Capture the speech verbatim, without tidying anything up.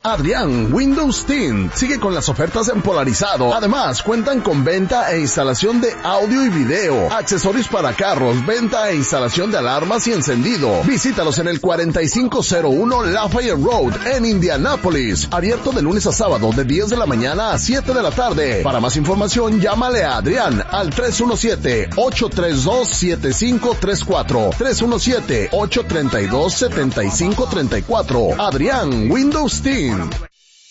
Adrián Windows Tint sigue con las ofertas en Polarizado. Además, cuentan con venta e instalación de audio y video, accesorios para carros, venta e instalación de alarmas y encendido. Visítalos en el cuarenta y cinco cero uno Lafayette Road en Indianápolis. Abierto de lunes a sábado de diez de la mañana a siete de la tarde. Para más información, llámale a Adrián al tres uno siete, ocho tres dos, siete cinco tres cuatro. tres uno siete, ocho tres dos, siete cinco tres cuatro. Adrián Windows Team.